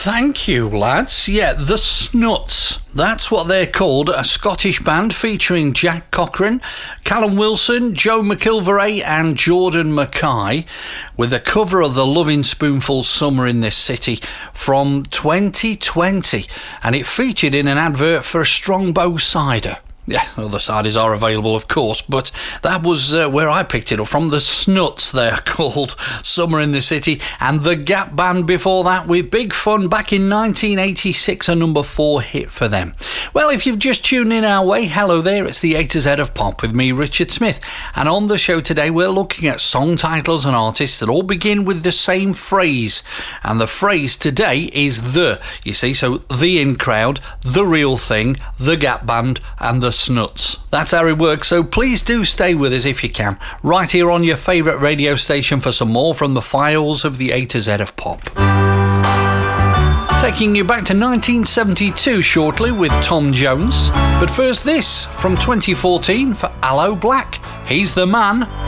Thank you, lads. Yeah, the Snuts. That's what they're called, a Scottish band featuring Jack Cochran, Callum Wilson, Joe McIlvaray and Jordan Mackay, with a cover of the Loving Spoonful Summer in This City from 2020, and it featured in an advert for a Strongbow cider. Yeah, other ciders are available, of course, but that was where I picked it up from. The Snuts, they're called, Summer in the City, and the Gap Band before that with Big Fun back in 1986, a number 4 hit for them. Well, if you've just tuned in our way, hello there, it's the A to Z of Pop with me, Richard Smith, and on the show today we're looking at song titles and artists that all begin with the same phrase, and the phrase today is the, you see, so the In Crowd, The Real Thing, The Gap Band, and The Snuts. That's how it works, so please do stay with us if you can, right here on your favourite radio station for some more from the files of the A to Z of Pop. Taking you back to 1972 shortly with Tom Jones, but first this from 2014 for Aloe Blacc. He's the man.